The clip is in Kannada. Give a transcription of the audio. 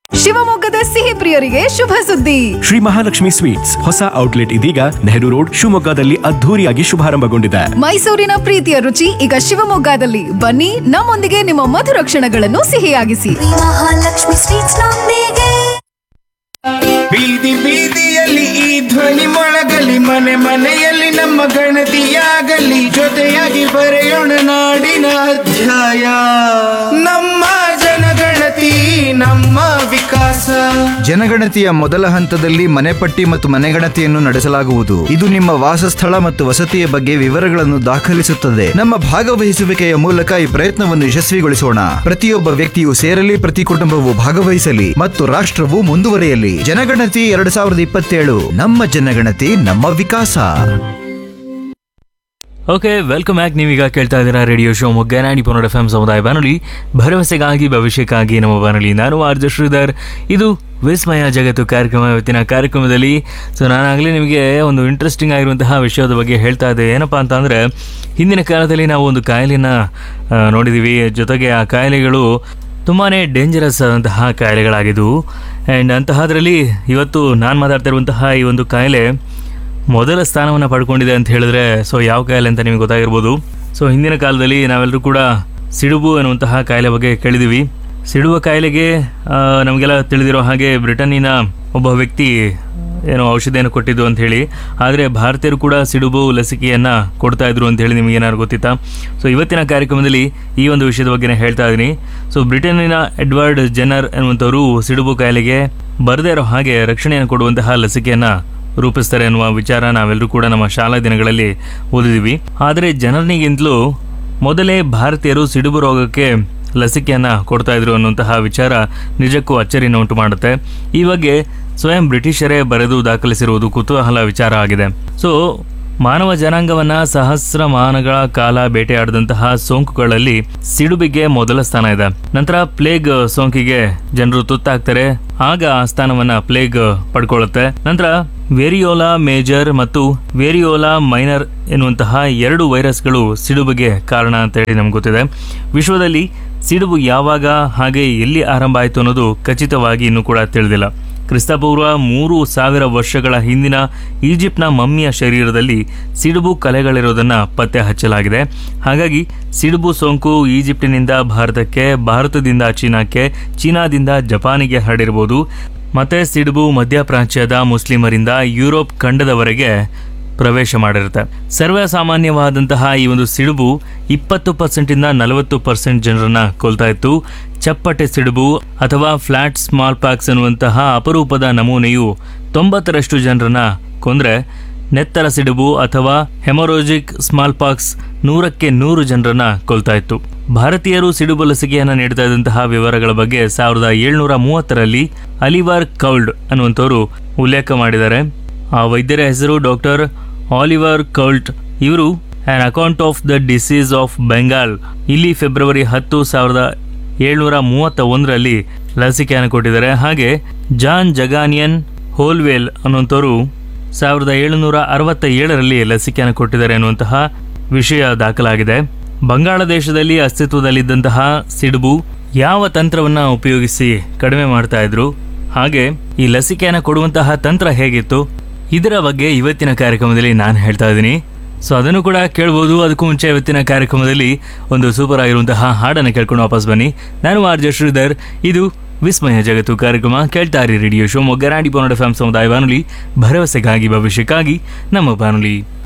ಶಿವಮೊಗ್ಗದ ಸಿಹಿ ಪ್ರಿಯರಿಗೆ ಶುಭ ಸುದ್ದಿ. ಶ್ರೀ ಮಹಾಲಕ್ಷ್ಮಿ ಸ್ವೀಟ್ಸ್ ಹೊಸ ಔಟ್ಲೆಟ್ ಇದೀಗ ನೆಹರು ರೋಡ್ ಶಿವಮೊಗ್ಗದಲ್ಲಿ ಅದ್ಧೂರಿಯಾಗಿ ಶುಭಾರಂಭಗೊಂಡಿದೆ. ಮೈಸೂರಿನ ಪ್ರೀತಿಯ ರುಚಿ ಈಗ ಶಿವಮೊಗ್ಗದಲ್ಲಿ. ಬನ್ನಿ, ನಮ್ಮೊಂದಿಗೆ ನಿಮ್ಮ ಮಧುರ ಕ್ಷಣಗಳನ್ನು ಸಿಹಿಯಾಗಿಸಿ. ಮಹಾಲಕ್ಷ್ಮಿ ಸ್ವೀಟ್ಸ್ ನೊಂದಿಗೆ. ಬೀದಿ ಬೀದಿಯಲ್ಲಿ ಈ ಧ್ವನಿ ಮೊಳಗಲಿ, ಮನೆ ಮನೆಯಲ್ಲಿ ನಮ್ಮ ಗಣತಿಯಾಗಲಿ, ಜೊತೆಯಾಗಿ ಬರೆಯೋಣ ನಾಡಿನ ಅಧ್ಯಾಯ. ನಮ್ಮ ಜನಗಣತಿ ನಮ್ಮ ವಿಕಾಸ. ಜನಗಣತಿಯ ಮೊದಲ ಹಂತದಲ್ಲಿ ಮನೆಪಟ್ಟಿ ಮತ್ತು ಮನೆಗಣತಿಯನ್ನು ನಡೆಸಲಾಗುವುದು. ಇದು ನಿಮ್ಮ ವಾಸಸ್ಥಳ ಮತ್ತು ವಸತಿಯ ಬಗ್ಗೆ ವಿವರಗಳನ್ನು ದಾಖಲಿಸುತ್ತದೆ. ನಮ್ಮ ಭಾಗವಹಿಸುವಿಕೆಯ ಮೂಲಕ ಈ ಪ್ರಯತ್ನವನ್ನು ಯಶಸ್ವಿಗೊಳಿಸೋಣ. ಪ್ರತಿಯೊಬ್ಬ ವ್ಯಕ್ತಿಯು ಸೇರಲಿ, ಪ್ರತಿ ಕುಟುಂಬವು ಭಾಗವಹಿಸಲಿ ಮತ್ತು ರಾಷ್ಟ್ರವು ಮುಂದುವರಿಯಲಿ. ಜನಗಣತಿ 2027, ನಮ್ಮ ಜನಗಣತಿ ನಮ್ಮ ವಿಕಾಸ. Okay, welcome back. ನೀವೀಗ ಕೇಳ್ತಾ ಇದ್ದೀರಾ ರೇಡಿಯೋ ಶಿವಮೊಗ್ಗ 90.4 FM ಸಮುದಾಯ ಬಾನುಲಿ, ಭರವಸೆಗಾಗಿ ಭವಿಷ್ಯಕ್ಕಾಗಿ ನಮ್ಮ ಬಾನುಲಿ. ನಾನು ಆರ್ ಜೆ ಶ್ರೀಧರ್. ಇದು ವಿಸ್ಮಯ ಜಗತ್ತು ಕಾರ್ಯಕ್ರಮ. ಇವತ್ತಿನ ಕಾರ್ಯಕ್ರಮದಲ್ಲಿ ನಾನಾಗಲೇ ನಿಮಗೆ ಒಂದು ಇಂಟ್ರೆಸ್ಟಿಂಗ್ ಆಗಿರುವಂತಹ ವಿಷಯದ ಬಗ್ಗೆ ಹೇಳ್ತಾ ಇದ್ದೆ. ಏನಪ್ಪ ಅಂತ ಅಂದರೆ, ಹಿಂದಿನ ಕಾಲದಲ್ಲಿ ನಾವು ಒಂದು ಕಾಯಿಲೆನ ನೋಡಿದ್ದೀವಿ. ಜೊತೆಗೆ ಆ ಕಾಯಿಲೆಗಳು ತುಂಬಾ ಡೇಂಜರಸ್ ಆದಂತಹ ಕಾಯಿಲೆಗಳಾಗಿದ್ದವು. ಆ್ಯಂಡ್ ಅಂತಹದ್ರಲ್ಲಿ ಇವತ್ತು ನಾನು ಮಾತಾಡ್ತಿರುವಂತಹ ಈ ಒಂದು ಕಾಯಿಲೆ ಮೊದಲ ಸ್ಥಾನವನ್ನು ಪಡ್ಕೊಂಡಿದೆ ಅಂತ ಹೇಳಿದ್ರೆ, ಯಾವ ಕಾಯಿಲೆ ಅಂತ ನಿಮಗೆ ಗೊತ್ತಾಗಿರ್ಬೋದು. ಹಿಂದಿನ ಕಾಲದಲ್ಲಿ ನಾವೆಲ್ಲರೂ ಕೂಡ ಸಿಡುಬು ಎನ್ನುವಂತಹ ಕಾಯಿಲೆ ಬಗ್ಗೆ ಕೇಳಿದ್ದೀವಿ. ಸಿಡುವ ಕಾಯಿಲೆಗೆ ನಮಗೆಲ್ಲ ತಿಳಿದಿರೋ ಹಾಗೆ ಬ್ರಿಟನ್ನಿನ ಒಬ್ಬ ವ್ಯಕ್ತಿ ಏನೋ ಔಷಧಿಯನ್ನು ಕೊಟ್ಟಿದ್ದು ಅಂತ ಹೇಳಿ. ಆದರೆ ಭಾರತೀಯರು ಕೂಡ ಸಿಡುಬು ಲಸಿಕೆಯನ್ನು ಕೊಡ್ತಾ ಇದ್ರು ಅಂತ ಹೇಳಿ ನಿಮಗೇನಾದ್ರು ಗೊತ್ತಿತ್ತಾ? ಇವತ್ತಿನ ಕಾರ್ಯಕ್ರಮದಲ್ಲಿ ಈ ಒಂದು ವಿಷಯದ ಬಗ್ಗೆ ಹೇಳ್ತಾ ಇದ್ದೀನಿ. ಬ್ರಿಟನ್ನಿನ ಎಡ್ವರ್ಡ್ ಜೆನ್ನರ್ ಎನ್ನುವಂಥವರು ಸಿಡುಬು ಕಾಯಿಲೆಗೆ ಬರದೇ ಇರೋ ಹಾಗೆ ರಕ್ಷಣೆಯನ್ನು ಕೊಡುವಂತಹ ಲಸಿಕೆಯನ್ನು ರೂಪಿಸ್ತಾರೆ ಅನ್ನುವ ವಿಚಾರ ನಾವೆಲ್ಲರೂ ಕೂಡ ನಮ್ಮ ಶಾಲಾ ದಿನಗಳಲ್ಲಿ ಓದಿದ್ದೀವಿ. ಆದರೆ ಜನರನಿಗಿಂತಲೂ ಮೊದಲೇ ಭಾರತೀಯರು ಸಿಡುಬು ರೋಗಕ್ಕೆ ಲಸಿಕೆಯನ್ನು ಕೊಡ್ತಾ ಇದ್ರು ಅನ್ನುವಂತಹ ವಿಚಾರ ನಿಜಕ್ಕೂ ಅಚ್ಚರಿಯನ್ನು ಉಂಟು ಮಾಡುತ್ತೆ. ಈ ಬಗ್ಗೆ ಸ್ವಯಂ ಬ್ರಿಟಿಷರೇ ಬರೆದು ದಾಖಲಿಸಿರುವುದು ಕುತೂಹಲ ವಿಚಾರ ಆಗಿದೆ. ಮಾನವ ಜನಾಂಗವನ್ನ ಸಹಸ್ರಮಾನಗಳ ಕಾಲ ಬೇಟೆಯಾಡಿದಂತಹ ಸೋಂಕುಗಳಲ್ಲಿ ಸಿಡುಬಿಗೆ ಮೊದಲ ಸ್ಥಾನ ಇದೆ. ನಂತರ ಪ್ಲೇಗ್ ಸೋಂಕಿಗೆ ಜನರು ತುತ್ತಾಗ್ತಾರೆ, ಆಗ ಆ ಸ್ಥಾನವನ್ನ ಪ್ಲೇಗ್ ಪಡ್ಕೊಳ್ಳುತ್ತೆ. ನಂತರ ವೇರಿಯೋಲಾ ಮೇಜರ್ ಮತ್ತು ವೇರಿಯೋಲಾ ಮೈನರ್ ಎನ್ನುವಂತಹ 2 ವೈರಸ್ಗಳು ಸಿಡುಬಿಗೆ ಕಾರಣ ಅಂತ ಹೇಳಿ ನಮ್ಗೆ ಗೊತ್ತಿದೆ. ವಿಶ್ವದಲ್ಲಿ ಸಿಡುಬು ಯಾವಾಗ ಹಾಗೆ ಎಲ್ಲಿ ಆರಂಭ ಆಯಿತು ಅನ್ನೋದು ಖಚಿತವಾಗಿ ಇನ್ನೂ ಕೂಡ ತಿಳಿದಿಲ್ಲ. ಕ್ರಿಸ್ತಪೂರ್ವ 3000 ವರ್ಷಗಳ ಹಿಂದಿನ ಈಜಿಪ್ಟ್ನ ಮಮ್ಮಿಯ ಶರೀರದಲ್ಲಿ ಸಿಡುಬು ಕಲೆಗಳಿರೋದನ್ನು ಪತ್ತೆ ಹಚ್ಚಲಾಗಿದೆ. ಹಾಗಾಗಿ ಸಿಡುಬು ಸೋಂಕು ಈಜಿಪ್ಟಿನಿಂದ ಭಾರತಕ್ಕೆ, ಭಾರತದಿಂದ ಚೀನಾಕ್ಕೆ, ಚೀನಾದಿಂದ ಜಪಾನಿಗೆ ಹರಡಿರಬಹುದು. ಮತ್ತೆ ಸಿಡುಬು ಮಧ್ಯಪ್ರಾಚ್ಯದ ಮುಸ್ಲಿಮರಿಂದ ಯುರೋಪ್ ಖಂಡದವರೆಗೆ ಪ್ರವೇಶ ಮಾಡಿರುತ್ತೆ. ಸರ್ವಸಾಮಾನ್ಯವಾದಂತಹ ಈ ಒಂದು ಸಿಡುಬು 20% 40% ಜನರನ್ನ ಕೊಲ್ತಾ ಇತ್ತು. ಚಪ್ಪಟೆ ಸಿಡುಬು ಅಥವಾ ಫ್ಲಾಟ್ ಸ್ಮಾಲ್ ಪಾಕ್ಸ್ ಎನ್ನುವಂತಹ ಅಪರೂಪದ ನಮೂನೆಯು 90% ಜನರನ್ನ ಕೊಂದ್ರೆ, ನೆತ್ತರ ಸಿಡುಬು ಅಥವಾ ಹೆಮೊರೋಜಿಕ್ ಸ್ಮಾಲ್ ಪಾಕ್ಸ್ 100ಕ್ಕೆ 100 ಜನರನ್ನ ಕೊಲ್ತಾ ಇತ್ತು. ಭಾರತೀಯರು ಸಿಡುಬು ಲಸಿಕೆಯನ್ನು ನೀಡ್ತಾ ಇದ್ದಂತಹ ವಿವರಗಳ ಬಗ್ಗೆ 1730ರಲ್ಲಿ ಅಲಿವರ್ ಕೌಲ್ಡ್ ಅನ್ನುವಂಥವರು ಉಲ್ಲೇಖ ಮಾಡಿದ್ದಾರೆ. ಆ ವೈದ್ಯರ ಹೆಸರು ಡಾಕ್ಟರ್ ಆಲಿವರ್ ಕೌಲ್ಟ್. ಇವರು on account of the disease of Bengal ಇಲ್ಲಿ ಫೆಬ್ರವರಿ 10, 1731ರಲ್ಲಿ ಲಸಿಕೆಯನ್ನು ಕೊಟ್ಟಿದ್ದಾರೆ. ಹಾಗೆ ಜಾನ್ ಜಗಾನಿಯನ್ ಹೋಲ್ವೇಲ್ ಅನ್ನುವಂಥವರು 1767ರಲ್ಲಿ ಲಸಿಕೆಯನ್ನು ಕೊಟ್ಟಿದ್ದಾರೆ ಅನ್ನುವಂತಹ ವಿಷಯ ದಾಖಲಾಗಿದೆ. ಬಂಗಾಳದೇಶದಲ್ಲಿ ಅಸ್ತಿತ್ವದಲ್ಲಿದ್ದಂತಹ ಸಿಡುಬು ಯಾವ ತಂತ್ರವನ್ನ ಉಪಯೋಗಿಸಿ ಕಡಿಮೆ ಮಾಡ್ತಾ ಇದ್ರು, ಹಾಗೆ ಈ ಲಸಿಕೆಯನ್ನು ಕೊಡುವಂತಹ ತಂತ್ರ ಹೇಗಿತ್ತು, ಇದರ ಬಗ್ಗೆ ಇವತ್ತಿನ ಕಾರ್ಯಕ್ರಮದಲ್ಲಿ ನಾನು ಹೇಳ್ತಾ ಇದ್ದೀನಿ. ಅದನ್ನು ಕೂಡ ಕೇಳ್ಬೋದು. ಅದಕ್ಕೂ ಮುಂಚೆ ಇವತ್ತಿನ ಕಾರ್ಯಕ್ರಮದಲ್ಲಿ ಒಂದು ಸೂಪರ್ ಆಗಿರುವಂತಹ ಹಾಡನ್ನು ಕೇಳ್ಕೊಂಡು ವಾಪಸ್ ಬನ್ನಿ. ನಾನು ಆರ್ ಜೆ ಶ್ರೀಧರ್. ಇದು ವಿಸ್ಮಯ ಜಗತ್ತು ಕಾರ್ಯಕ್ರಮ. ಕೇಳ್ತಾ ಇರಿ ರೇಡಿಯೋ ಶಿವಮೊಗ್ಗ 90.4 FM ಸಮುದಾಯ ಬಾನುಲಿ, ಭರವಸೆಗಾಗಿ ಭವಿಷ್ಯಕ್ಕಾಗಿ ನಮ್ಮ ಬಾನುಲಿ.